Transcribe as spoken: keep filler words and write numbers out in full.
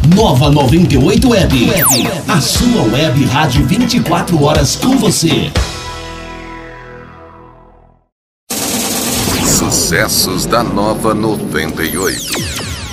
Nova noventa e oito Web. A sua web rádio vinte e quatro horas com você. Sucessos da Nova noventa e oito.